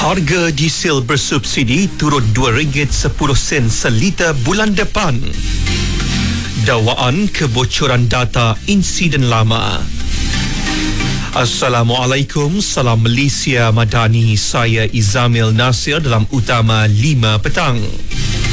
Harga diesel bersubsidi turun RM2.10 seliter bulan depan. Dakwaan kebocoran data insiden lama. Assalamualaikum, salam Malaysia Madani. Saya Izamil Nasir dalam Utama 5 petang.